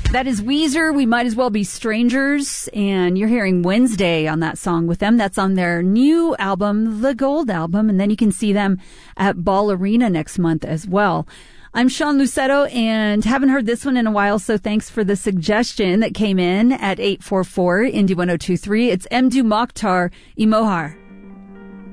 That is Weezer. We Might As Well Be Strangers. And you're hearing Wednesday on that song with them. That's on their new album, The Gold Album. And then you can see them at Ball Arena next month as well. I'm Sean Lucetto and haven't heard this one in a while, so thanks for the suggestion that came in at 844 Indy 1023. It's Mdu Mokhtar, Imohar.